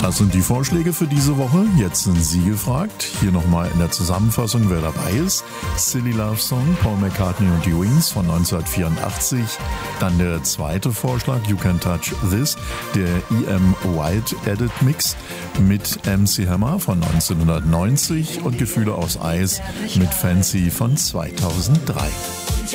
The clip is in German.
Das sind die Vorschläge für diese Woche. Jetzt sind Sie gefragt. Hier nochmal in der Zusammenfassung, wer dabei ist. Silly Love Song, Paul McCartney und die Wings von 1984. Dann der zweite Vorschlag, You Can Touch This, der E.M. White Edit Mix mit MC Hammer von 1990 und Gefühle aus Eis mit Fancy von 2003.